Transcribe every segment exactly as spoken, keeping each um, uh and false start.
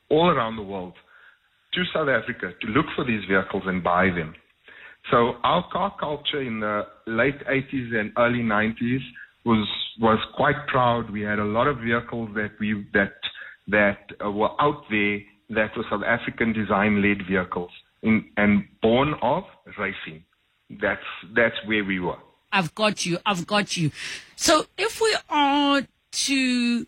all around the world to South Africa to look for these vehicles and buy them. So our car culture in the late eighties and early nineties was was quite proud. We had a lot of vehicles that we that that uh, were out there that were South African design-led vehicles in, and born of racing. That's that's where we were. I've got you. I've got you. So if we are to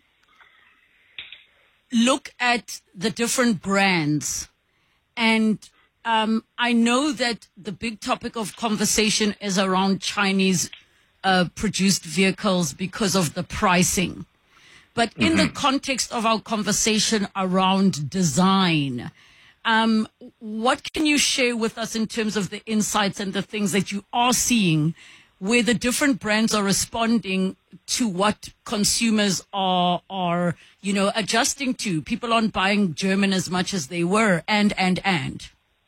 look at the different brands, and um, I know that the big topic of conversation is around Chinese uh, produced vehicles because of the pricing. But in mm-hmm. the context of our conversation around design, um, what can you share with us in terms of the insights and the things that you are seeing where the different brands are responding to what consumers are, are, you know, adjusting to? People aren't buying German as much as they were, and, and, and.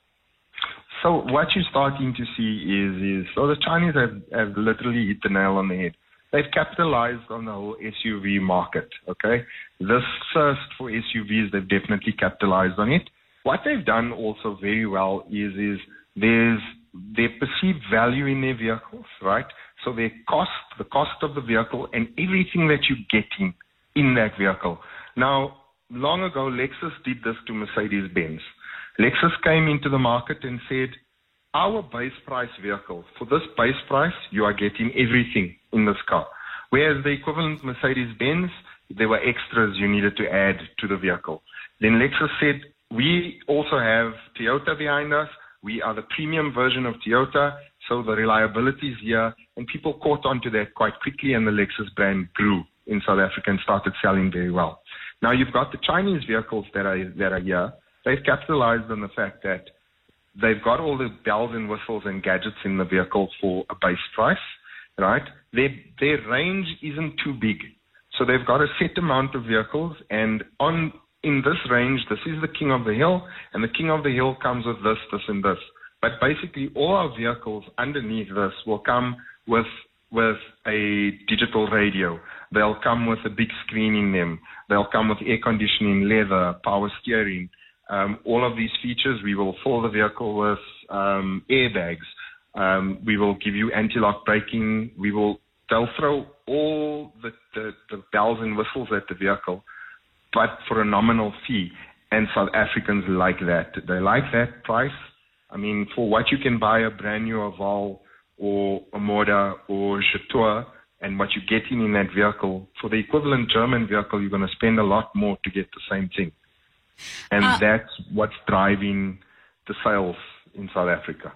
So what you're starting to see is, is so the Chinese have, have literally hit the nail on the head. They've capitalized on the whole S U V market, okay? This thirst for S U Vs, they've definitely capitalized on it. What they've done also very well is, is there's their perceived value in their vehicles, right? So their cost, the cost of the vehicle, and everything that you're getting in that vehicle. Now, long ago, Lexus did this to Mercedes-Benz. Lexus came into the market and said, our base price vehicle, for this base price, you are getting everything in this car. Whereas the equivalent Mercedes-Benz, there were extras you needed to add to the vehicle. Then Lexus said, we also have Toyota behind us. We are the premium version of Toyota, so the reliability is here, and people caught on to that quite quickly, and the Lexus brand grew in South Africa and started selling very well. Now you've got the Chinese vehicles that are that are here. They've capitalized on the fact that they've got all the bells and whistles and gadgets in the vehicle for a base price, right? Their their range isn't too big, so they've got a set amount of vehicles, and on in this range, this is the king of the hill, and the king of the hill comes with this, this, and this. But basically, all our vehicles underneath this will come with with a digital radio. They'll come with a big screen in them. They'll come with air conditioning, leather, power steering. Um, all of these features, we will fill the vehicle with um, airbags. Um, we will give you anti-lock braking. We will. They'll throw all the, the, the bells and whistles at the vehicle, but for a nominal fee. And South Africans like that. They like that price. I mean, for what you can buy a brand new Aval or a Moda or Jetour, and what you're getting in that vehicle, for the equivalent German vehicle, you're going to spend a lot more to get the same thing. And uh, that's what's driving the sales in South Africa.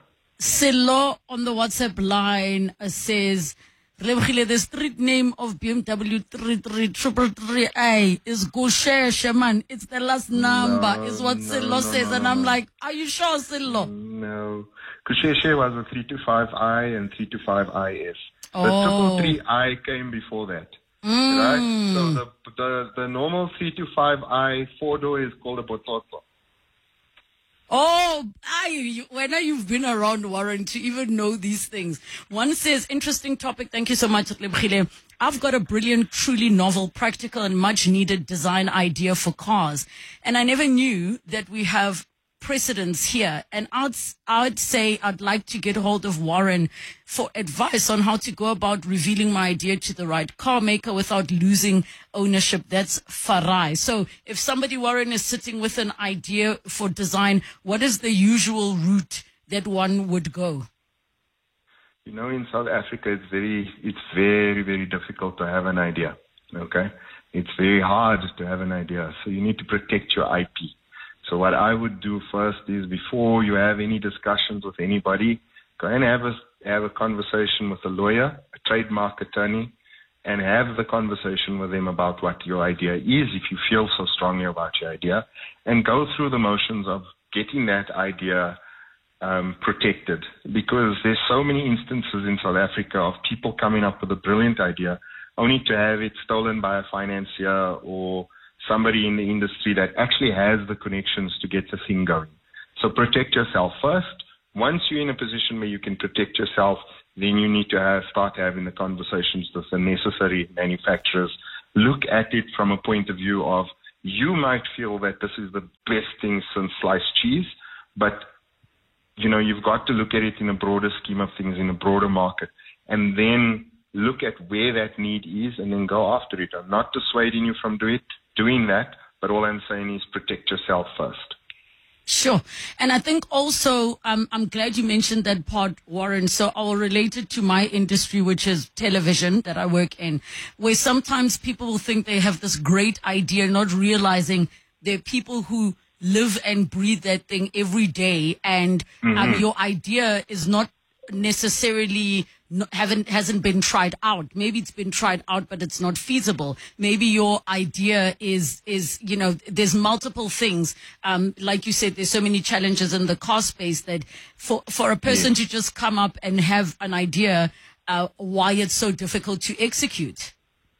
Silo on the WhatsApp line uh, says, the street name of B M W three three three three A is Goshe man. It's the last number, no, is what no, Silo no, says. No, and no, I'm no. like, are you sure, Silo? No. Goshe was a three twenty-five I and three twenty-five I S. Oh. The triple three I came before that. Mm. Right? So the, the, the normal three twenty-five I four-door is called a Bototo. Oh, I, when you've been around, Warren, to even know these things. One says, interesting topic. Thank you so much, Lebkhile. I've got a brilliant, truly novel, practical, and much-needed design idea for cars. And I never knew that we have precedents here. And I'd, I'd say I'd like to get hold of Warren for advice on how to go about revealing my idea to the right car maker without losing ownership. That's Farai. So if somebody, Warren, is sitting with an idea for design, what is the usual route that one would go? You know, in South Africa, it's very, it's very, very difficult to have an idea. Okay? It's very hard to have an idea. So you need to protect your I P. So what I would do first is, before you have any discussions with anybody, go and have a, have a conversation with a lawyer, a trademark attorney, and have the conversation with them about what your idea is, if you feel so strongly about your idea, and go through the motions of getting that idea um, protected. Because there's so many instances in South Africa of people coming up with a brilliant idea only to have it stolen by a financier or somebody in the industry that actually has the connections to get the thing going. So protect yourself first. Once you're in a position where you can protect yourself, then you need to have, start having the conversations with the necessary manufacturers. Look at it from a point of view of, You might feel that this is the best thing since sliced cheese, but you know, you've got to look at it in a broader scheme of things, in a broader market, and then look at where that need is and then go after it. I'm not dissuading you from do it, doing that, but all I'm saying is protect yourself first. Sure. And I think also, um, I'm glad you mentioned that part, Warren. So I'll relate it to my industry, which is television that I work in, where sometimes people will think they have this great idea, not realizing there are people who live and breathe that thing every day. And mm-hmm. um, your idea is not necessarily not, haven't hasn't been tried out. Maybe it's been tried out, but it's not feasible. Maybe your idea is is you know there's multiple things. Um, like you said, there's so many challenges in the cost space that for for a person yes. to just come up and have an idea, uh, why it's so difficult to execute.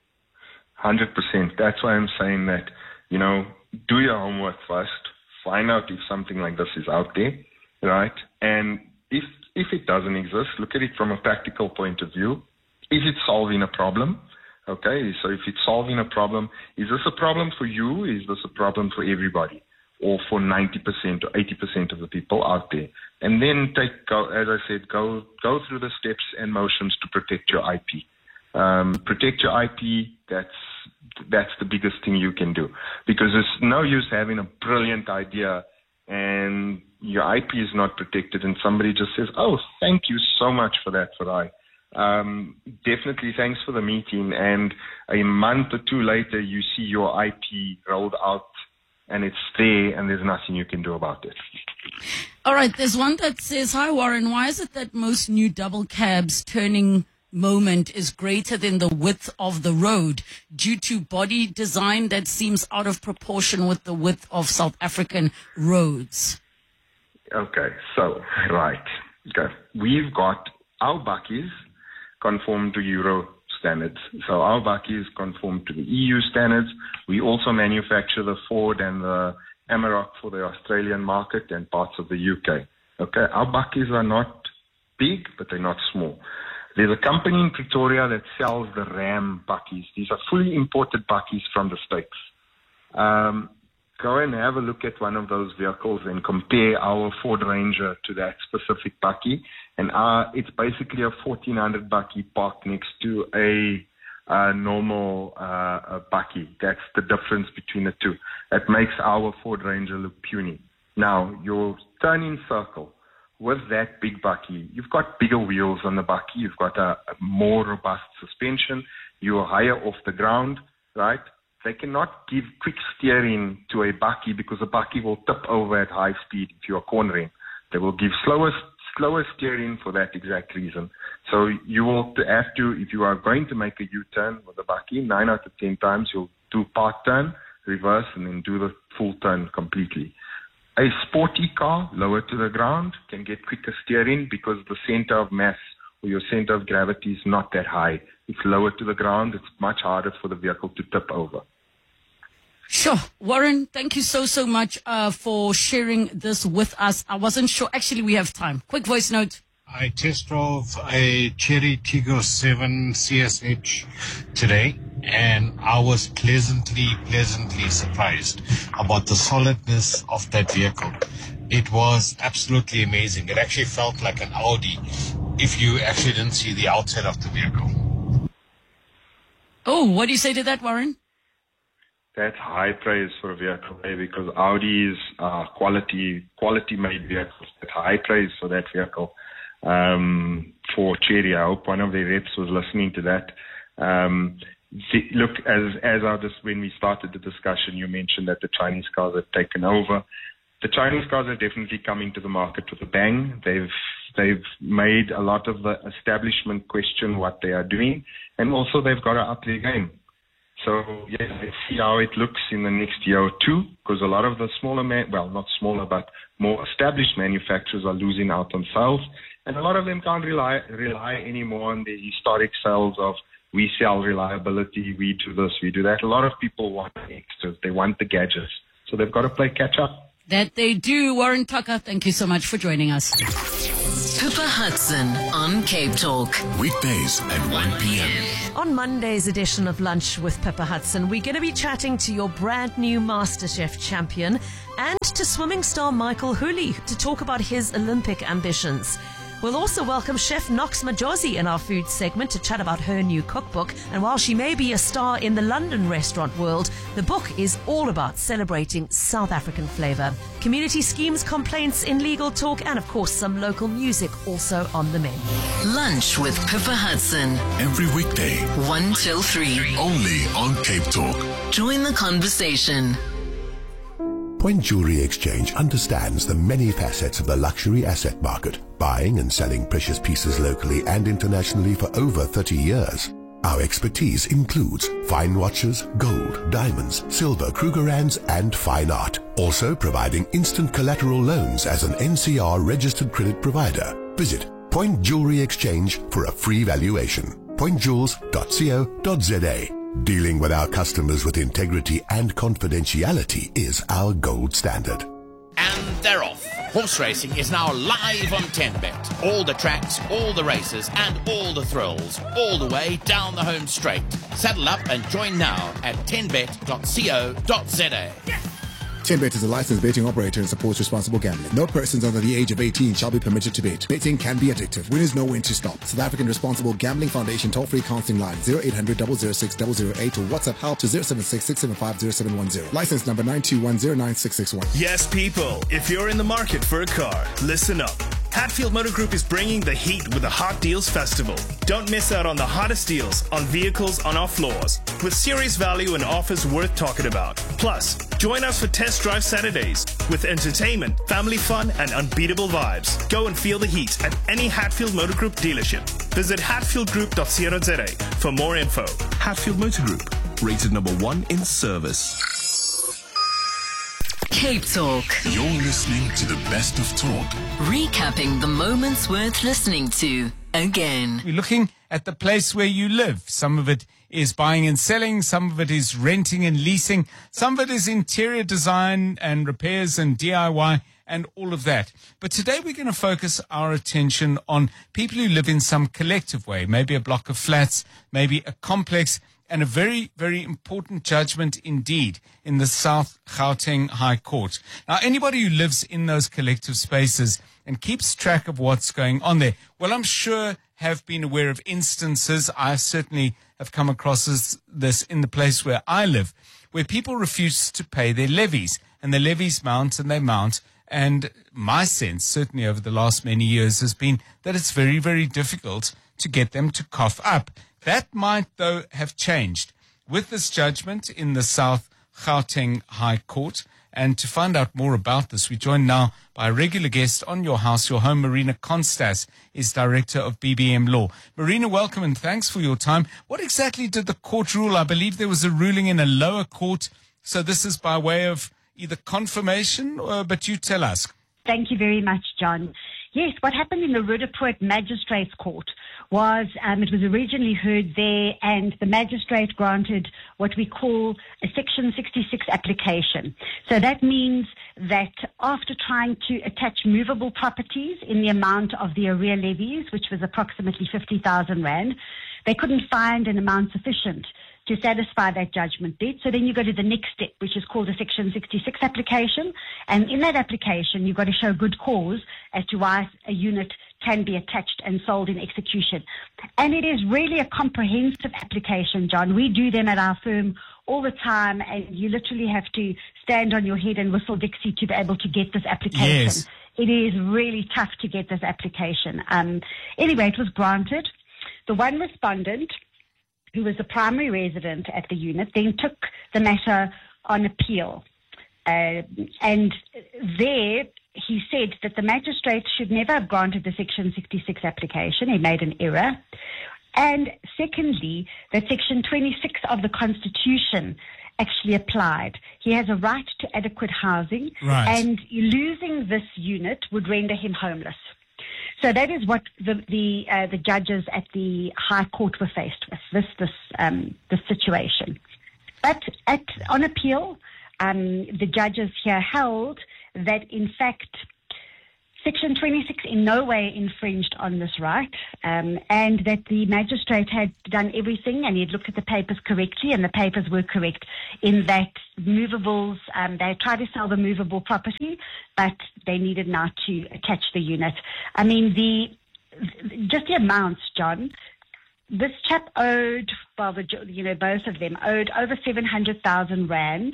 Hundred percent. That's why I'm saying that you know do your homework first. Find out if something like this is out there, right? And if If it doesn't exist, look at it from a practical point of view. Is it solving a problem? Okay, so if it's solving a problem, is this a problem for you? Is this a problem for everybody? Or for ninety percent or eighty percent of the people out there? And then take, go, as I said, go go through the steps and motions to protect your I P. Um, protect your I P, that's, that's the biggest thing you can do. Because there's no use having a brilliant idea and your I P is not protected and somebody just says, oh, thank you so much for that, Farai. Um, definitely thanks for the meeting. And a month or two later, you see your I P rolled out and it's there and there's nothing you can do about it. All right. There's one that says, hi, Warren, why is it that most new double cabs turning moment is greater than the width of the road due to body design that seems out of proportion with the width of South African roads? Okay, so, right. Okay. We've got our bakkies conform to Euro standards. So our bakkies conform to the E U standards. We also manufacture the Ford and the Amarok for the Australian market and parts of the U K. Okay, our bakkies are not big, but they're not small. There's a company in Pretoria that sells the Ram bakkies. These are fully imported bakkies from the States. Um, go and have a look at one of those vehicles and compare our Ford Ranger to that specific bakkie. And uh, it's basically a fourteen hundred bakkie parked next to a, a normal uh, a bakkie. That's the difference between the two. That makes our Ford Ranger look puny. Now, your turning circle with that big bakkie, you've got bigger wheels on the bakkie. You've got a, a more robust suspension. You're higher off the ground, right? They cannot give quick steering to a bakkie because a bakkie will tip over at high speed if you're cornering. They will give slower, slower steering for that exact reason. So you will have to, if you are going to make a U-turn with a bakkie, nine out of ten times you'll do part turn, reverse, and then do the full turn completely. A sporty car, lower to the ground, can get quicker steering because the center of mass or your center of gravity is not that high. It's lower to the ground. It's much harder for the vehicle to tip over. Sure. Warren, thank you so, so much uh, for sharing this with us. I wasn't sure. Actually, we have time. Quick voice note. I test drove a Chery Tiggo seven C S H today, and I was pleasantly, pleasantly surprised about the solidness of that vehicle. It was absolutely amazing. It actually felt like an Audi if you actually didn't see the outside of the vehicle. Oh, what do you say to that, Warren? That's high praise for a vehicle, eh? Because Audi is uh, quality, quality-made vehicles. That's high praise for that vehicle. Um, for Chery, I hope one of their reps was listening to that. Um, the, look, as as I just when we started the discussion, you mentioned that the Chinese cars have taken over. The Chinese cars are definitely coming to the market with a bang. They've they've made a lot of the establishment question what they are doing, and also they've got to up their game. So, yes, let's see how it looks in the next year or two, because a lot of the smaller, man, well, not smaller, but more established manufacturers are losing out on sales, and a lot of them can't rely rely anymore on the historic sales of we sell reliability, we do this, we do that. A lot of people want the extras. They want the gadgets. So they've got to play catch up. That they do. Warren Tucker, thank you so much for joining us. Pippa Hudson on Cape Talk. Weekdays at one p.m. On Monday's edition of Lunch with Pippa Hudson, we're going to be chatting to your brand new MasterChef champion and to swimming star Michael Hooley to talk about his Olympic ambitions. We'll also welcome Chef Knox Majosi in our food segment to chat about her new cookbook. And while she may be a star in the London restaurant world, the book is all about celebrating South African flavour. Community schemes, complaints in legal talk, and of course some local music also on the menu. Lunch with Pippa Hudson. Every weekday, one till three. only on Cape Talk. Join the conversation. Point Jewelry Exchange understands the many facets of the luxury asset market, buying and selling precious pieces locally and internationally for over thirty years. Our expertise includes fine watches, gold, diamonds, silver, Krugerrands, and fine art. Also providing instant collateral loans as an N C R registered credit provider. Visit Point Jewelry Exchange for a free valuation. point jewels dot co dot za. Dealing with our customers with integrity and confidentiality is our gold standard. And they're off. Horse racing is now live on ten bet. All the tracks, all the races, and all the thrills, all the way down the home straight. Saddle up and join now at ten bet dot co dot za. ten bet is a licensed betting operator and supports responsible gambling. No persons under the age of eighteen shall be permitted to bet. Betting can be addictive. Winners know when to stop. South African Responsible Gambling Foundation toll-free counseling line zero eight hundred, double oh six, double oh eight or WhatsApp help to zero seven six, six seven five, zero seven one zero. License number nine two one zero nine six six one. Yes, people, if you're in the market for a car, listen up. Hatfield Motor Group is bringing the heat with the Hot Deals Festival. Don't miss out on the hottest deals on vehicles on our floors, with serious value and offers worth talking about. Plus, join us for Test Drive Saturdays with entertainment, family fun, and unbeatable vibes. Go and feel the heat at any Hatfield Motor Group dealership. Visit hatfield group dot co dot za for more info. Hatfield Motor Group, rated number one in service. Cape Talk. You're listening to the best of talk. Recapping the moments worth listening to again. We're looking at the place where you live. Some of it is buying and selling. Some of it is renting and leasing. Some of it is interior design and repairs and D I Y and all of that. But today we're going to focus our attention on people who live in some collective way, maybe a block of flats, maybe a complex, and a very, very important judgment indeed in the South Gauteng High Court. Now, anybody who lives in those collective spaces and keeps track of what's going on there, well, I'm sure have been aware of instances, I certainly have come across this, this in the place where I live, where people refuse to pay their levies, and the levies mount and they mount. And my sense, certainly over the last many years, has been that it's very, very difficult to get them to cough up. That might, though, have changed with this judgment in the South Gauteng High Court. And to find out more about this, we're joined now by a regular guest on Your House, Your Home. Marina Konstas is Director of B B M Law. Marina, welcome and thanks for your time. What exactly did the court rule? I believe there was a ruling in a lower court. So this is by way of either confirmation, or, but you tell us. Thank you very much, John. Yes, what happened in the Roodepoort Magistrates Court was um, it was originally heard there, and the magistrate granted what we call a Section sixty-six application. So that means that after trying to attach movable properties in the amount of the arrear levies, which was approximately fifty thousand rand, they couldn't find an amount sufficient to satisfy that judgment debt. So then you go to the next step, which is called a Section sixty-six application. And in that application, you've got to show good cause as to why a unit can be attached and sold in execution. And it is really a comprehensive application, John. We do them at our firm all the time, and you literally have to stand on your head and whistle Dixie to be able to get this application. Yes. It is really tough to get this application. Um, anyway, it was granted. The one respondent, who was the primary resident at the unit, then took the matter on appeal. Uh, and there he said that the magistrate should never have granted the Section sixty-six application. He made an error. And secondly, that Section twenty-six of the Constitution actually applied. He has a right to adequate housing, right, and losing this unit would render him homeless. So that is what the the, uh, the judges at the High Court were faced with, this this um, this situation. But at on appeal, um, the judges here held that, in fact, Section twenty-six in no way infringed on this right, um, and that the magistrate had done everything and he had looked at the papers correctly, and the papers were correct in that movables, um, they tried to sell the movable property, but they needed now to attach the unit. I mean, the just the amounts, John. This chap owed, well, the, you know, both of them owed over seven hundred thousand rand,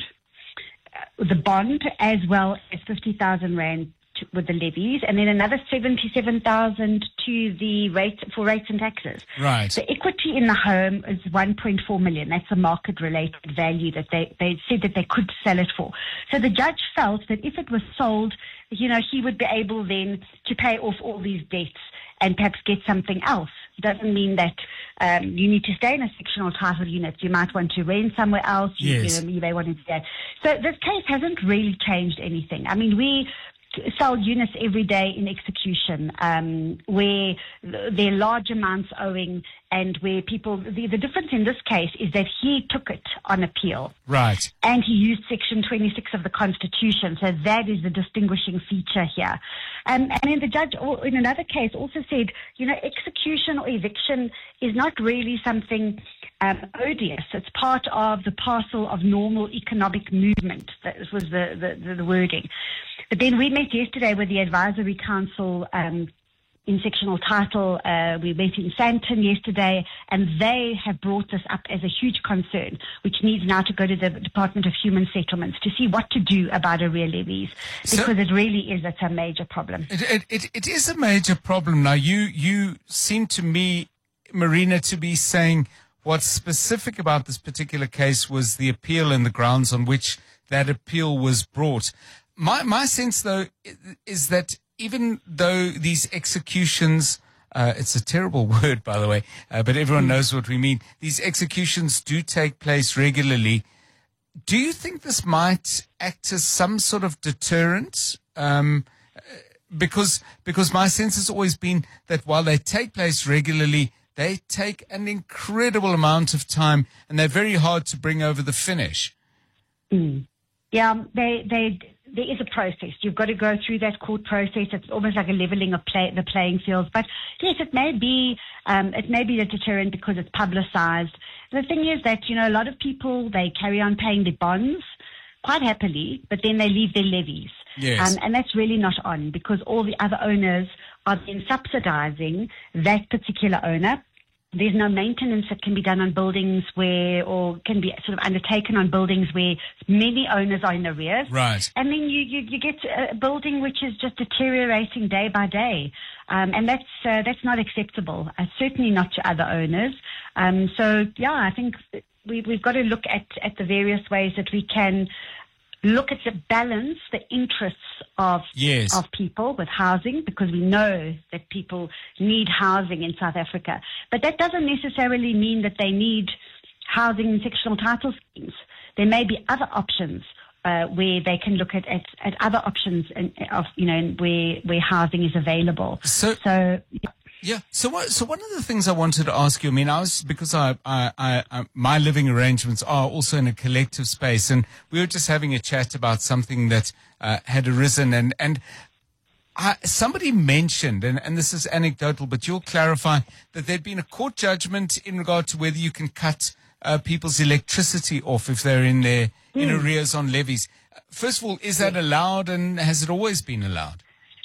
uh, the bond, as well as fifty thousand rand to, with the levies, and then another seventy-seven thousand to the rate for rates and taxes. Right. The equity in the home is one point four million. That's a market-related value that they, they said that they could sell it for. So the judge felt that if it was sold, you know, he would be able then to pay off all these debts and perhaps get something else. It doesn't mean that um, you need to stay in a sectional title unit. You might want to rent somewhere else. You, Yes. you know, you may want to do that. So this case hasn't really changed anything. I mean, we sell units every day in execution um, where there are large amounts owing, and where people, the, the difference in this case is that he took it on appeal. Right. And he used Section twenty-six of the Constitution. So that is the distinguishing feature here. Um, and then the judge, in another case, also said, you know, execution or eviction is not really something um, odious. It's part of the parcel of normal economic movement. That was the, the, the wording. But then we met yesterday with the Advisory Council um, in sectional title. Uh, we met in Sandton yesterday, and they have brought this up as a huge concern, which needs now to go to the Department of Human Settlements to see what to do about arrear levies, because So- it really is it's a major problem. It, it, it, it is a major problem. Now, you, you seem to me, Marina, to be saying what's specific about this particular case was the appeal and the grounds on which that appeal was brought. My, my sense, though, is that even though these executions, uh, it's a terrible word, by the way, uh, but everyone knows what we mean, these executions do take place regularly. Do you think this might act as some sort of deterrent? Um, because, because my sense has always been that while they take place regularly, they take an incredible amount of time, and they're very hard to bring over the finish. Mm. Yeah, they, they, there is a process. You've got to go through that court process. It's almost like a leveling of play, the playing fields. But yes, it may be, um, it may be a deterrent because it's publicized. The thing is that, you know, a lot of people, they carry on paying their bonds quite happily, but then they leave their levies. Yes. Um, and that's really not on, because all the other owners are then subsidizing that particular owner. There's no maintenance that can be done on buildings where, or can be sort of undertaken on buildings where many owners are in arrears. Right. And then you, you, you get a building which is just deteriorating day by day. Um, and that's, uh, that's not acceptable, uh, certainly not to other owners. Um, so, yeah, I think we, we've got to look at, at the various ways that we can look at the balance, the interests of Yes. of people with housing, because we know that people need housing in South Africa. But that doesn't necessarily mean that they need housing in sectional title schemes. There may be other options uh, where they can look at, at, at other options in, of you know where where housing is available. So, so yeah. Yeah. So what, so one of the things I wanted to ask you, I mean, I was, because I, I, I, I, my living arrangements are also in a collective space, and we were just having a chat about something that uh, had arisen, and, and I, somebody mentioned, and, and this is anecdotal, but you'll clarify that there'd been a court judgment in regard to whether you can cut uh, people's electricity off if they're in their, in Mm. arrears on levies. First of all, is that allowed, and has it always been allowed?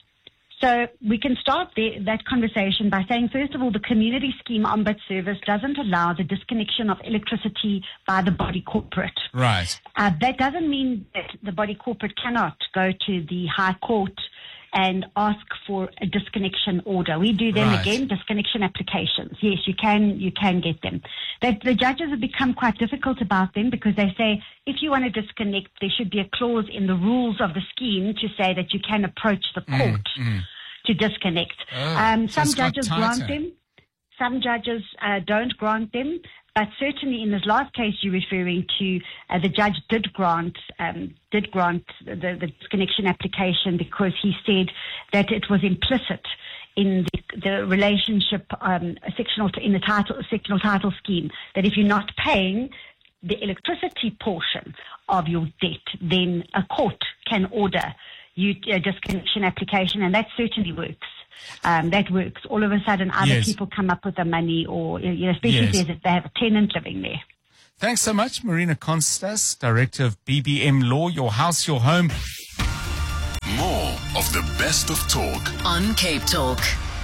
So we can start the, that conversation by saying, first of all, the community scheme Ombud service doesn't allow the disconnection of electricity by the body corporate. Right. Uh, that doesn't mean that the body corporate cannot go to the High Court and ask for a disconnection order. We do them Right. again, disconnection applications. Yes, you can you can get them. The, the judges have become quite difficult about them, because they say if you want to disconnect, there should be a clause in the rules of the scheme to say that you can approach the court Mm, mm. to disconnect. Oh, um, so some it's got judges grant tighter. them, some judges uh, don't grant them. But certainly in this last case you're referring to, uh, the judge did grant um, did grant the, the disconnection application, because he said that it was implicit in the, the relationship um, sectional in the title sectional title scheme, that if you're not paying the electricity portion of your debt, then a court can order you uh, disconnection application, and that certainly works. Um, that works. All of a sudden, either Yes. people come up with the money, or you know, especially Yes. if there's- they have a tenant living there. Thanks so much, Marina Constas, Director of B B M Law, Your House, Your Home. More of the best of talk on Cape Talk.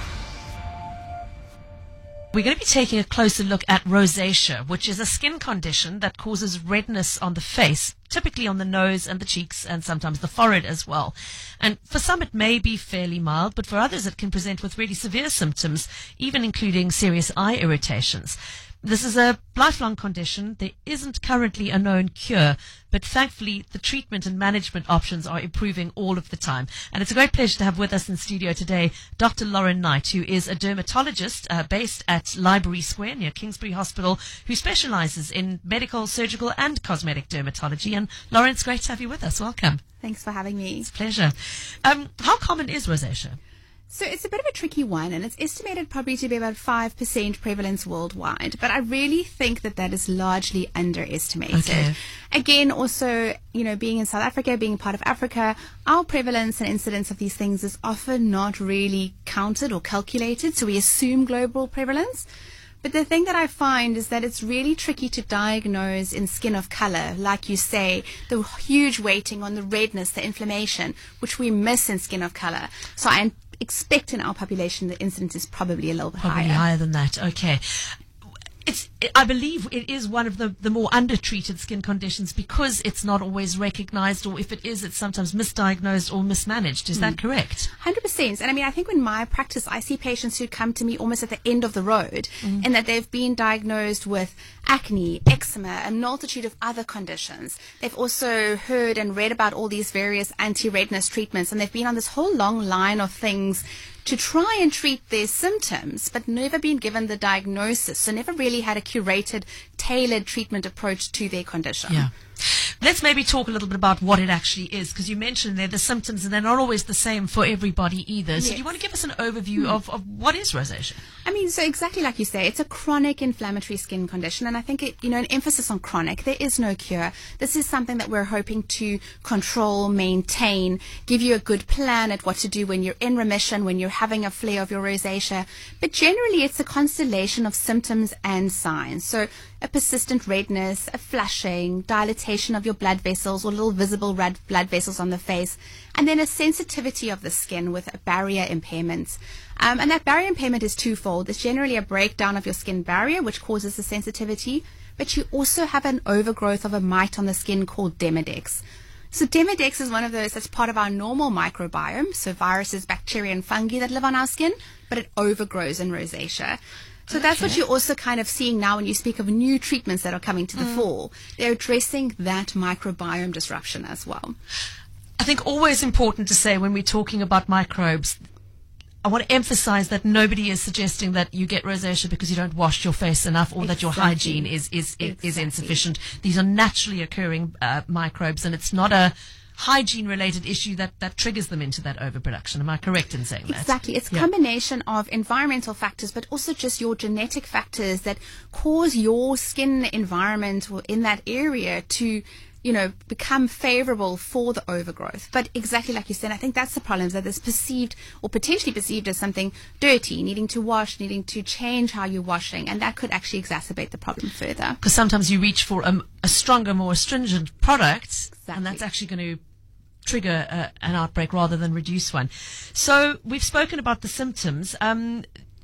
We're going to be taking a closer look at rosacea, which is a skin condition that causes redness on the face, typically on the nose and the cheeks and sometimes the forehead as well. And for some it may be fairly mild, but for others it can present with really severe symptoms, even including serious eye irritations. This is a lifelong condition. There isn't currently a known cure, but thankfully the treatment and management options are improving all of the time. And it's a great pleasure to have with us in studio today Doctor Lauren Knight, who is a dermatologist uh, based at Library Square near Kingsbury Hospital, who specializes in medical, surgical and cosmetic dermatology. And Lauren, it's great to have you with us. Welcome. Thanks for having me. It's a pleasure. Um, how common is rosacea? So it's a bit of a tricky one, and it's estimated probably to be about five percent prevalence worldwide. But I really think that that is largely underestimated. Okay. Again, also, you know, being in South Africa, being part of Africa, our prevalence and incidence of these things is often not really counted or calculated. So we assume global prevalence. But the thing that I find is that it's really tricky to diagnose in skin of color. Like you say, the huge weighting on the redness, the inflammation, which we miss in skin of color. So I expect in our population the incidence is probably a little bit Probably higher. higher than that. Okay. It's, I believe it is one of the, the more undertreated skin conditions because it's not always recognized, or if it is, it's sometimes misdiagnosed or mismanaged. Is that Mm. correct? one hundred percent. And I mean, I think in my practice, I see patients who come to me almost at the end of the road Mm. and that they've been diagnosed with acne, eczema, a multitude of other conditions. They've also heard and read about all these various anti-redness treatments, and they've been on this whole long line of things to try and treat their symptoms, but never been given the diagnosis, so never really had a curated, tailored treatment approach to their condition. Yeah. Let's maybe talk a little bit about what it actually is, because you mentioned there the symptoms, and they're not always the same for everybody either. So Yes. do you want to give us an overview Hmm. of, of what is rosacea? I mean, so exactly like you say, it's a chronic inflammatory skin condition, and I think, it, you know, an emphasis on chronic. There is no cure. This is something that we're hoping to control, maintain, give you a good plan at what to do when you're in remission, when you're having a flare of your rosacea. But generally, it's a constellation of symptoms and signs. So a persistent redness, a flushing, dilatation of your blood vessels or little visible red blood vessels on the face, and then a sensitivity of the skin with a barrier impairment. Um, and that barrier impairment is twofold. It's generally a breakdown of your skin barrier, which causes the sensitivity, but you also have an overgrowth of a mite on the skin called Demodex. So Demodex is one of those that's part of our normal microbiome, so viruses, bacteria, and fungi that live on our skin, but it overgrows in rosacea. So that's what Okay. you're also kind of seeing now when you speak of new treatments that are coming to the Mm. fore. They're addressing that microbiome disruption as well. I think always important to say when we're talking about microbes, I want to emphasize that nobody is suggesting that you get rosacea because you don't wash your face enough or that your Exactly. hygiene is, is, is, is Exactly. insufficient. These are naturally occurring uh, microbes, and it's not a hygiene related issue that, that triggers them into that overproduction. Am I correct in saying that? Exactly. It's a Yeah. combination of environmental factors, but also just your genetic factors that cause your skin environment in that area to, you know, become favorable for the overgrowth. But exactly like you said, I think that's the problem, is that it's perceived or potentially perceived as something dirty, needing to wash, needing to change how you're washing, and that could actually exacerbate the problem further. Because sometimes you reach for a, a stronger, more astringent product, and that's actually going to trigger uh, an outbreak rather than reduce one. So we've spoken about the symptoms. Um,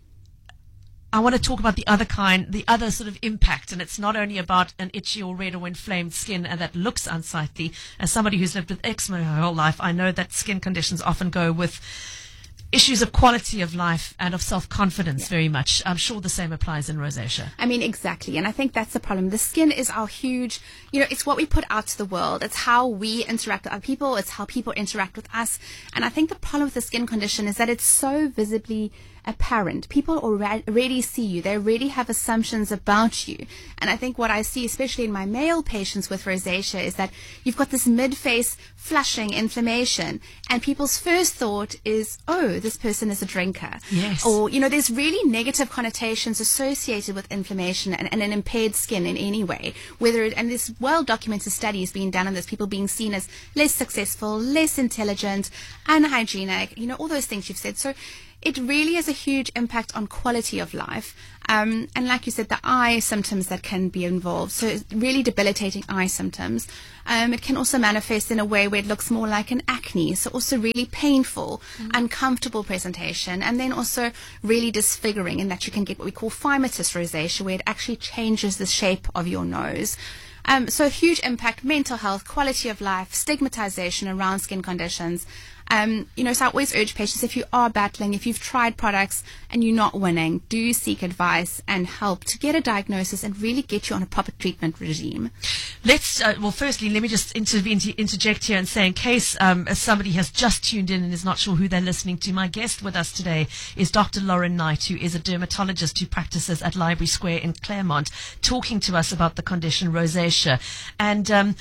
I want to talk about the other kind, the other sort of impact, and it's not only about an itchy or red or inflamed skin and that looks unsightly. As somebody who's lived with eczema her whole life, I know that skin conditions often go with issues of quality of life and of self-confidence very much. I'm sure the same applies in rosacea. I mean, exactly. And I think that's the problem. The skin is our huge, you know, it's what we put out to the world. It's how we interact with other people. It's how people interact with us. And I think the problem with the skin condition is that it's so visibly apparent. People already see you. They already have assumptions about you. And I think what I see, especially in my male patients with rosacea, is that you've got this mid-face flushing inflammation, and people's first thought is, oh, this person is a drinker. Yes. Or, you know, there's really negative connotations associated with inflammation and, and an impaired skin in any way. Whether it, and there's well-documented studies being done on this, people being seen as less successful, less intelligent, unhygienic, you know, all those things you've said. So it really has a huge impact on quality of life. Um, and like you said, the eye symptoms that can be involved. So it's really debilitating eye symptoms. Um, it can also manifest in a way where it looks more like an acne. So also really painful, mm-hmm. uncomfortable presentation. And then also really disfiguring in that you can get what we call phimosis rosacea, where it actually changes the shape of your nose. Um, so huge impact, mental health, quality of life, stigmatization around skin conditions. Um, you know, so I always urge patients, if you are battling, if you've tried products and you're not winning, do seek advice and help to get a diagnosis and really get you on a proper treatment regime. Let's, uh, well, firstly, let me just intervene, interject here and say, in case um, somebody has just tuned in and is not sure who they're listening to, my guest with us today is Doctor Lauren Knight, who is a dermatologist who practices at Library Square in Claremont, talking to us about the condition rosacea. And um,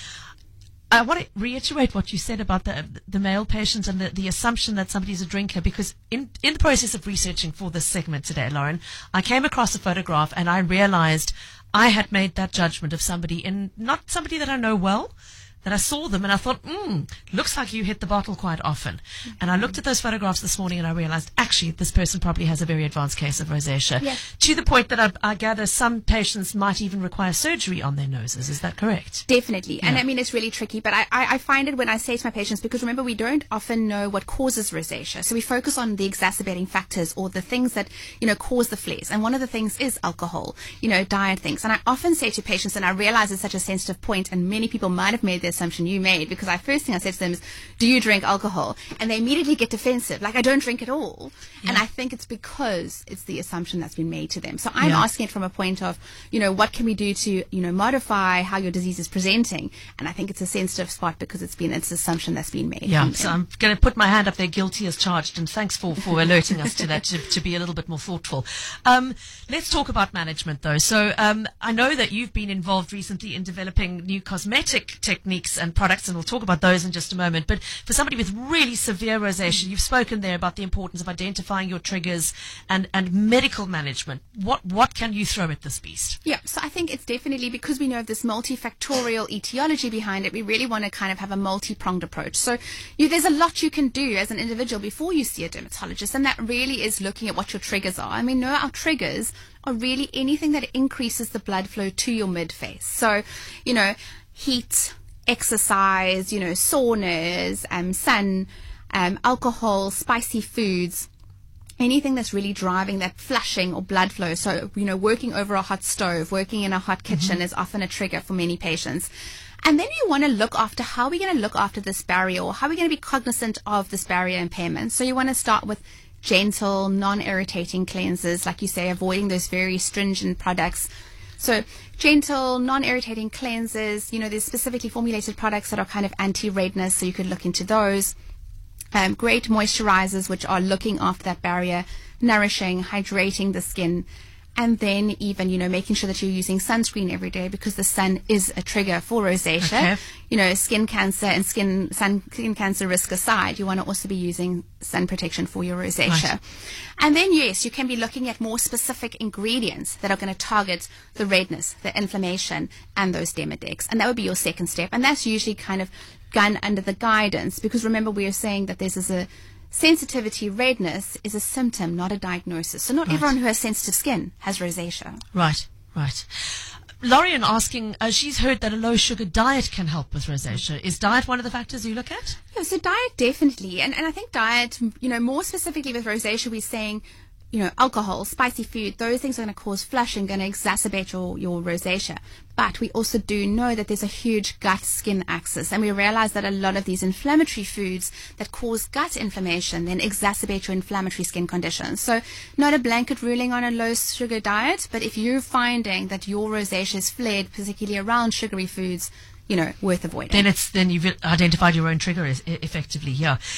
I want to reiterate what you said about the the male patients and the, the assumption that somebody's a drinker, because in, in the process of researching for this segment today, Lauren, I came across a photograph and I realized I had made that judgment of somebody, in not somebody that I know well, that I saw them and I thought, hmm, looks like you hit the bottle quite often. Mm-hmm. And I looked at those photographs this morning and I realized, actually, this person probably has a very advanced case of rosacea. Yeah. To the point that I, I gather some patients might even require surgery on their noses. Is that correct? Definitely. Yeah. And I mean, it's really tricky, but I, I, I find it when I say to my patients, because remember, we don't often know what causes rosacea. So we focus on the exacerbating factors or the things that, you know, cause the flares. And one of the things is alcohol, you know, diet things. And I often say to patients, and I realize it's such a sensitive point, and many people might have made the assumption you made, because I first thing I said to them is, do you drink alcohol? And they immediately get defensive, like I don't drink at all. Yeah. And I think it's because it's the assumption that's been made to them. So I'm yeah. asking it from a point of, you know, what can we do to, you know, modify how your disease is presenting? And I think it's a sensitive spot because it's been, it's an assumption that's been made. Yeah, so I'm going to put my hand up there, guilty as charged, and thanks for, for alerting us to that, to, to be a little bit more thoughtful. Um, let's talk about management though. So um, I know that you've been involved recently in developing new cosmetic techniques and products, and we'll talk about those in just a moment. But for somebody with really severe rosacea, you've spoken there about the importance of identifying your triggers and, and medical management. What what can you throw at this beast? Yeah, so I think it's definitely, because we know of this multifactorial etiology behind it, we really want to kind of have a multi-pronged approach. So you, there's a lot you can do as an individual before you see a dermatologist, and that really is looking at what your triggers are. I mean, know our triggers are really anything that increases the blood flow to your mid-face. So, you know, heat, exercise, you know, saunas, um, sun, um, alcohol, spicy foods, anything that's really driving that flushing or blood flow. So, you know, working over a hot stove, working in a hot kitchen mm-hmm. is often a trigger for many patients. And then you want to look after, how are we going to look after this barrier, or how are we going to be cognizant of this barrier impairment? So you want to start with gentle, non-irritating cleansers, like you say, avoiding those very stringent products. So gentle, non-irritating cleansers, you know, there's specifically formulated products that are kind of anti-redness, so you could look into those. Um, great moisturizers, which are looking after that barrier, nourishing, hydrating the skin. And then even, you know, making sure that you're using sunscreen every day, because the sun is a trigger for rosacea. Okay. You know, skin cancer and skin sun, skin cancer risk aside, you want to also be using sun protection for your rosacea. Right. And then, yes, you can be looking at more specific ingredients that are going to target the redness, the inflammation, and those demodex. And that would be your second step. And that's usually kind of done under the guidance, because remember, we are saying that this is a sensitivity, redness is a symptom, not a diagnosis. So not right. everyone who has sensitive skin has rosacea. Right, right. Lorian asking, uh, she's heard that a low sugar diet can help with rosacea. Is diet one of the factors you look at? Yeah, so diet definitely. And, and I think diet, you know, more specifically with rosacea, we're saying, you know, alcohol, spicy food, those things are going to cause flushing, going to exacerbate your, your rosacea. But we also do know that there's a huge gut-skin axis, and we realize that a lot of these inflammatory foods that cause gut inflammation then exacerbate your inflammatory skin conditions. So not a blanket ruling on a low-sugar diet, but if you're finding that your rosacea is flared, particularly around sugary foods, you know, worth avoiding. Then it's then you've identified your own trigger is, effectively, yeah.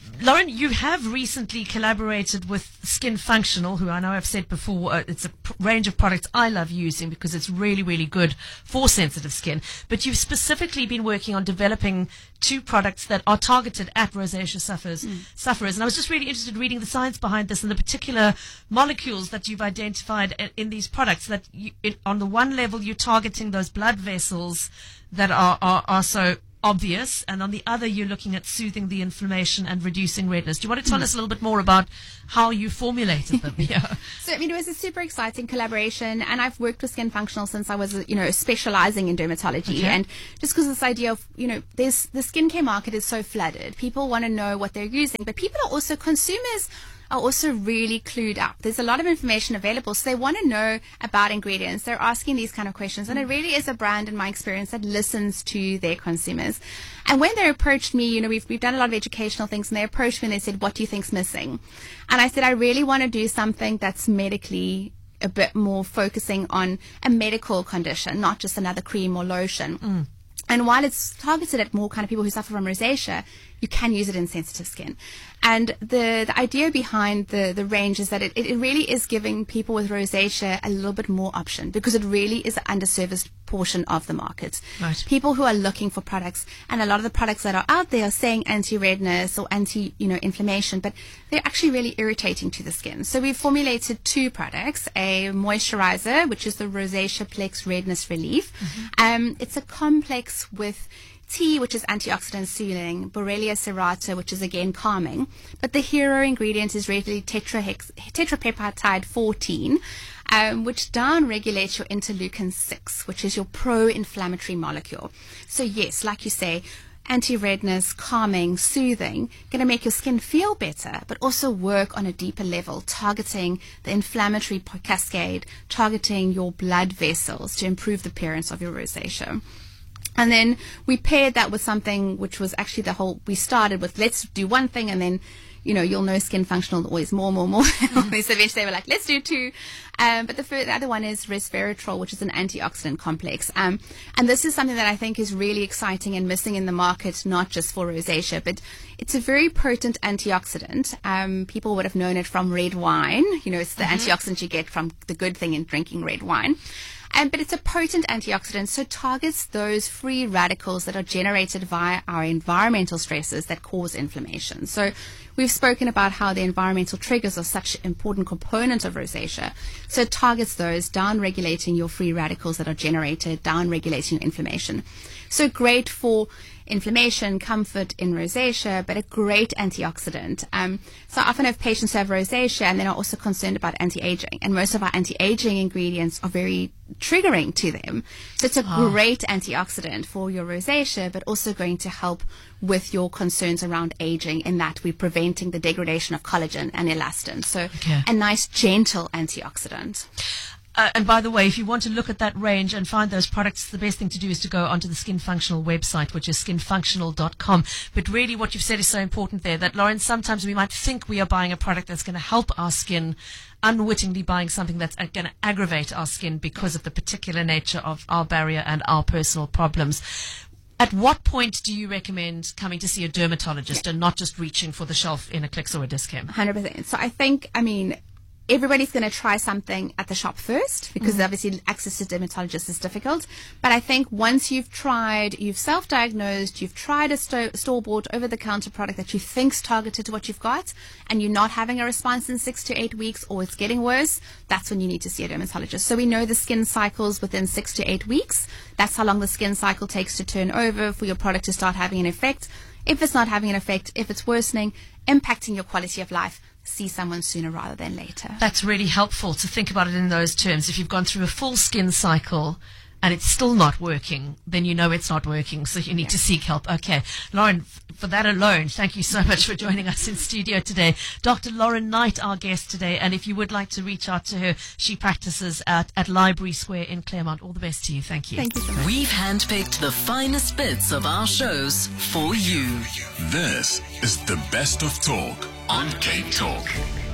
Lauren, you have recently collaborated with Skin Functional, who I know I've said before, uh, it's a p- range of products I love using because it's really, really good for sensitive skin. But you've specifically been working on developing two products that are targeted at rosacea sufferers. Mm. sufferers. And I was just really interested in reading the science behind this and the particular molecules that you've identified in, in these products. That you, it, on the one level, you're targeting those blood vessels that are, are, are so obvious, and on the other you're looking at soothing the inflammation and reducing redness. Do you want to tell mm. us a little bit more about how you formulated them? Yeah. So I mean, it was a super exciting collaboration, and I've worked with Skin Functional since I was, you know, specializing in dermatology. Okay. And just because this idea of, you know, there's the skincare market is so flooded, people want to know what they're using, but people are also consumers are also really clued up. There's a lot of information available, so they want to know about ingredients. They're asking these kind of questions, and it really is a brand, in my experience, that listens to their consumers. And when they approached me, you know, we've we've done a lot of educational things, and they approached me and they said, "What do you think's missing?" And I said, "I really want to do something that's medically a bit more focusing on a medical condition, not just another cream or lotion." Mm. And while it's targeted at more kind of people who suffer from rosacea, you can use it in sensitive skin. And the, the idea behind the, the range is that it, it really is giving people with rosacea a little bit more option, because it really is an underserviced portion of the market. Right. People who are looking for products, and a lot of the products that are out there are saying anti-redness or anti, you know, inflammation, but they're actually really irritating to the skin. So we've formulated two products, a moisturizer, which is the Rosacea Plex Redness Relief. Mm-hmm. Um, it's a complex with tea, which is antioxidant soothing, Borrelia serrata, which is again calming, but the hero ingredient is really tetrahex- tetrapeptide fourteen, um, which down regulates your interleukin six, which is your pro-inflammatory molecule. So yes, like you say, anti-redness, calming, soothing, going to make your skin feel better, but also work on a deeper level, targeting the inflammatory cascade, targeting your blood vessels to improve the appearance of your rosacea. And then we paired that with something which was actually the whole, we started with, let's do one thing, and then, you know, you'll know Skin Functional always more, more, more. Mm-hmm. So eventually they were like, let's do two. Um, but the, first, the other one is resveratrol, which is an antioxidant complex. Um, and this is something that I think is really exciting and missing in the market, not just for rosacea, but it's a very potent antioxidant. Um, people would have known it from red wine. You know, it's the mm-hmm. antioxidant you get from the good thing in drinking red wine. Um, but it's a potent antioxidant, so it targets those free radicals that are generated via our environmental stresses that cause inflammation. So we've spoken about how the environmental triggers are such an important component of rosacea. So it targets those, down-regulating your free radicals that are generated, down-regulating your inflammation. So great for inflammation, comfort in rosacea, but a great antioxidant. Um, so I often have patients who have rosacea and then are also concerned about anti-aging. And most of our anti-aging ingredients are very triggering to them. So it's a oh. great antioxidant for your rosacea, but also going to help with your concerns around aging, in that we're preventing the degradation of collagen and elastin. So okay. a nice, gentle antioxidant. Uh, and by the way, if you want to look at that range and find those products, the best thing to do is to go onto the Skin Functional website, which is skin functional dot com. But really what you've said is so important there, that, Lauren, sometimes we might think we are buying a product that's going to help our skin, unwittingly buying something that's going to aggravate our skin because of the particular nature of our barrier and our personal problems. At what point do you recommend coming to see a dermatologist yeah. and not just reaching for the shelf in a Clicks or a Dis-Chem? one hundred percent. So I think, I mean, everybody's going to try something at the shop first, because mm-hmm. obviously access to dermatologists is difficult. But I think once you've tried, you've self-diagnosed, you've tried a sto- store-bought, over-the-counter product that you think's targeted to what you've got, and you're not having a response in six to eight weeks, or it's getting worse, that's when you need to see a dermatologist. So we know the skin cycles within six to eight weeks. That's how long the skin cycle takes to turn over for your product to start having an effect. If it's not having an effect, if it's worsening, impacting your quality of life, see someone sooner rather than later. That's really helpful to think about it in those terms. If you've gone through a full skin cycle and it's still not working, then you know it's not working, so you need yeah. to seek help. Okay. Lauren, f- for that alone, thank you so much for joining us in studio today. Doctor Lauren Knight, our guest today, and if you would like to reach out to her, she practices at, at Library Square in Claremont. All the best to you. Thank you. Thank you so much. We've handpicked the finest bits of our shows for you. This is the Best of Talk on Cape Talk.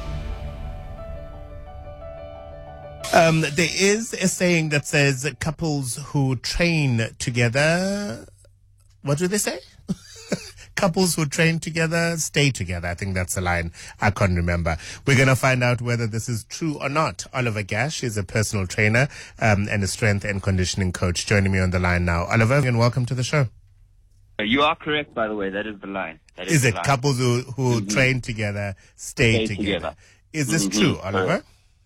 Um, there is a saying that says couples who train together, what do they say? couples who train together stay together. I think that's the line I can't remember. We're going to find out whether this is true or not. Oliver Gash is a personal trainer um, and a strength and conditioning coach joining me on the line now. Oliver, and welcome to the show. You are correct, by the way. That is the line. That is, is the it line. couples who, who mm-hmm. train together stay, stay together. together? Is this mm-hmm. true, Oliver?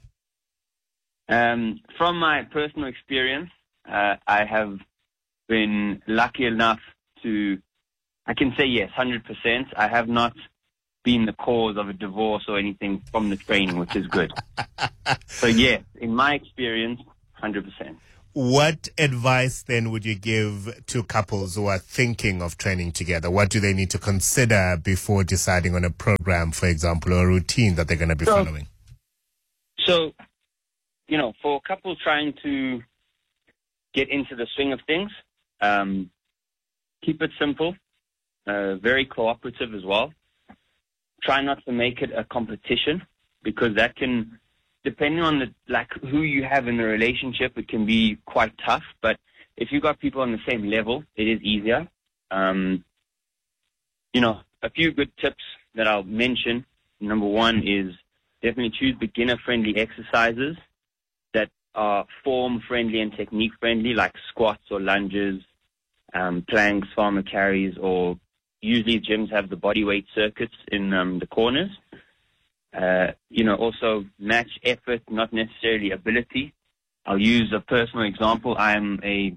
Um, from my personal experience, uh, I have been lucky enough to, I can say yes, one hundred percent. I have not been the cause of a divorce or anything from the training, which is good. So yes, in my experience, one hundred percent. What advice then would you give to couples who are thinking of training together? What do they need to consider before deciding on a program, for example, or a routine that they're going to be so, following? So, you know, for couples trying to get into the swing of things, um, keep it simple, uh, very cooperative as well. Try not to make it a competition, because that can, depending on the like who you have in the relationship, it can be quite tough. But if you've got people on the same level, it is easier. Um, you know, a few good tips that I'll mention. Number one is definitely choose beginner-friendly exercises that are form-friendly and technique-friendly, like squats or lunges, um, planks, farmer carries, or usually gyms have the body weight circuits in um, the corners. Uh, you know, also match effort, not necessarily ability. I'll use a personal example. I'm a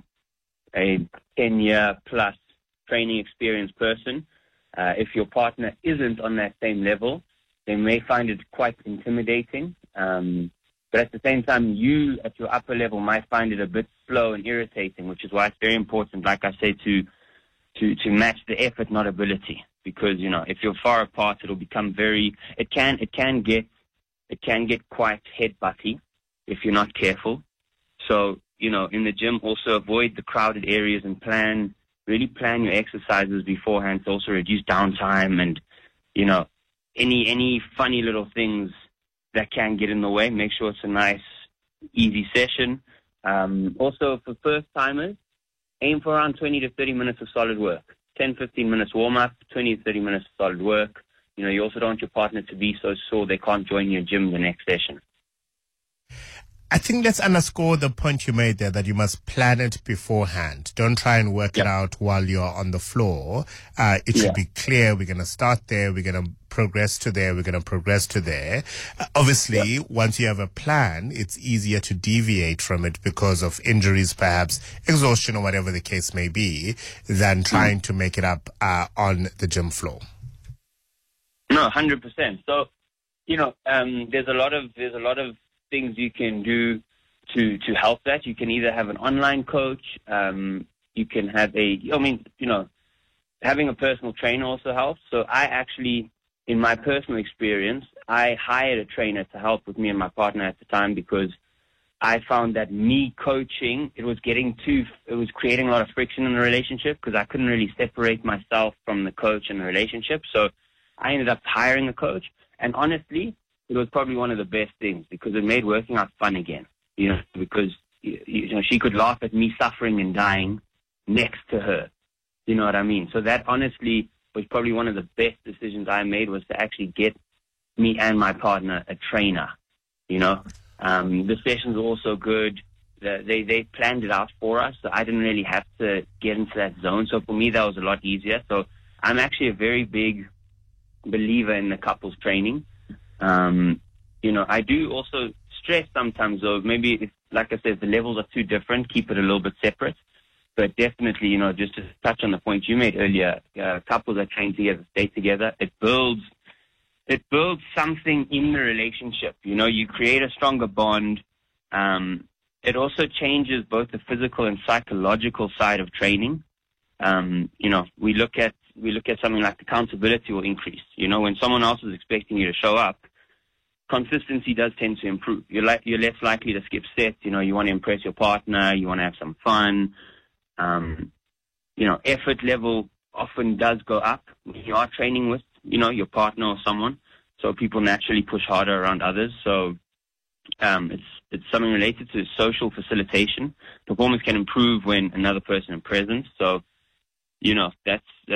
a ten-year plus training experienced person. Uh, if your partner isn't on that same level, they may find it quite intimidating. Um, but at the same time, you at your upper level might find it a bit slow and irritating, which is why it's very important, like I say, to to to match the effort, not ability. Because, you know, if you're far apart, it'll become very, it can, it can get, it can get quite headbutty if you're not careful. So, you know, in the gym, also avoid the crowded areas and plan, really plan your exercises beforehand to also reduce downtime and, you know, any, any funny little things that can get in the way. Make sure it's a nice, easy session. Um, also for first timers, aim for around twenty to thirty minutes of solid work. ten, fifteen minutes warm-up, twenty to thirty minutes of solid work. You know, you also don't want your partner to be so sore they can't join your gym the next session. I think let's underscore the point you made there, that you must plan it beforehand. Don't try and work yep. it out while you're on the floor. Uh, it should yeah. be clear. We're going to start there. We're going to progress to there. We're going to progress to there. Uh, obviously, yep. once you have a plan, it's easier to deviate from it because of injuries, perhaps exhaustion or whatever the case may be, than trying mm. to make it up uh, on the gym floor. No, one hundred percent. So, you know, um, there's a lot of, there's a lot of, things you can do to to help that. You can either have an online coach, um, you can have a, I mean, you know, having a personal trainer also helps. So I actually, in my personal experience, I hired a trainer to help with me and my partner at the time, because I found that me coaching, it was getting too, it was creating a lot of friction in the relationship, because I couldn't really separate myself from the coach and the relationship. So I ended up hiring a coach, and honestly, it was probably one of the best things, because it made working out fun again, you know, because, you know, she could laugh at me suffering and dying next to her. You know what I mean? So that honestly was probably one of the best decisions I made, was to actually get me and my partner a trainer, you know. Um, the sessions were also good. The, they, they planned it out for us, so I didn't really have to get into that zone. So for me, that was a lot easier. So I'm actually a very big believer in the couples training. Um, you know, I do also stress sometimes, though, maybe, if, like I said, the levels are too different, keep it a little bit separate. But definitely, you know, just to touch on the point you made earlier, uh, couples that train together, stay together, it builds, it builds something in the relationship. You know, you create a stronger bond. Um, it also changes both the physical and psychological side of training. Um, you know, we look at, we look at something like accountability will increase. You know, when someone else is expecting you to show up, consistency does tend to improve. You're like, you're less likely to skip sets. You know, you want to impress your partner. You want to have some fun. Um, you know, effort level often does go up when you are training with, you know, your partner or someone. So people naturally push harder around others. So, um, it's, it's something related to social facilitation. Performance can improve when another person is present. So, you know, that's, that's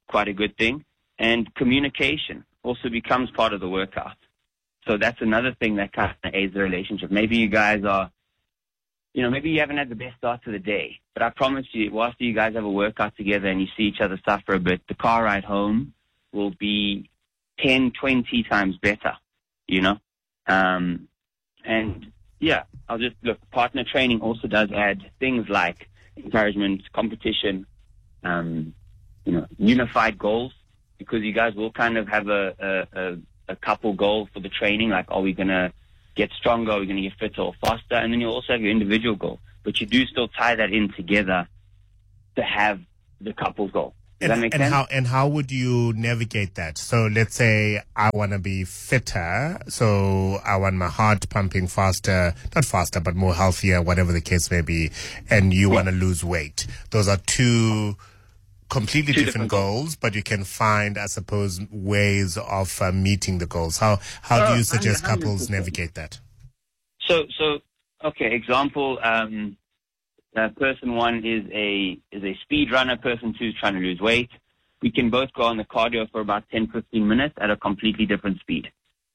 quite a good thing. And communication also becomes part of the workout. So that's another thing that kind of aids the relationship. Maybe you guys are, you know, maybe you haven't had the best start to the day, but I promise you, after you guys have a workout together and you see each other suffer a bit, the car ride home will be ten, twenty times better, you know? Um, and yeah, I'll just look, partner training also does add things like encouragement, competition, um, you know, unified goals, because you guys will kind of have a, a, a, a couple goal for the training, like, are we going to get stronger, are we going to get fitter or faster? And then you'll also have your individual goal, but you do still tie that in together to have the couple's goal. Does and, that make and sense? How, and how would you navigate that? So let's say I want to be fitter, so I want my heart pumping faster, not faster, but more healthier, whatever the case may be, and you yeah. want to lose weight. Those are two completely two different, different goals, goals, but you can find, I suppose, ways of uh, meeting the goals. How how oh, do you suggest one hundred percent. couples navigate that? So, so okay, example, um, Uh, person one is a is a speed runner. Person two is trying to lose weight. We can both go on the cardio for about ten, fifteen minutes at a completely different speed.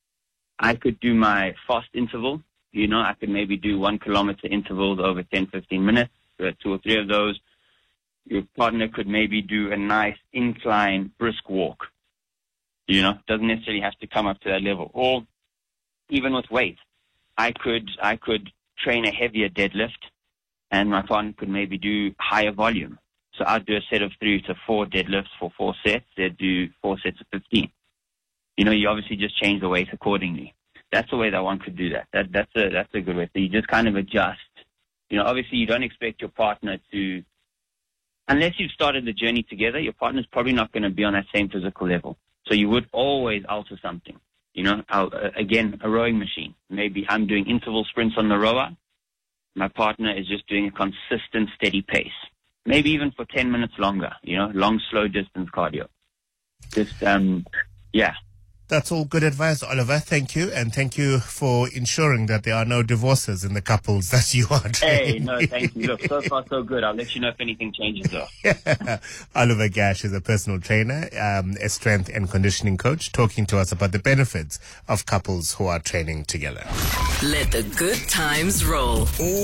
I could do my fast interval. You know, I could maybe do one kilometer intervals over ten, fifteen minutes. There are two or three of those. Your partner could maybe do a nice incline brisk walk. You know, doesn't necessarily have to come up to that level. Or even with weight, I could I could train a heavier deadlift, and my partner could maybe do higher volume. So I'd do a set of three to four deadlifts for four sets. They'd do four sets of fifteen. You know, you obviously just change the weight accordingly. That's the way that one could do that. That that's a that's a good way. So you just kind of adjust. You know, obviously you don't expect your partner to, unless you've started the journey together, your partner's probably not going to be on that same physical level. So you would always alter something. You know, I'll, uh, again, a rowing machine. Maybe I'm doing interval sprints on the rower. My partner is just doing a consistent, steady pace. Maybe even for ten minutes longer, you know, long, slow distance cardio. Just, um, yeah. That's all good advice, Oliver. Thank you. And thank you for ensuring that there are no divorces in the couples that you are training. Hey, no, thank you. Look, so far so good. I'll let you know if anything changes though. Oliver Gash is a personal trainer, um, a strength and conditioning coach, talking to us about the benefits of couples who are training together. Let the good times roll.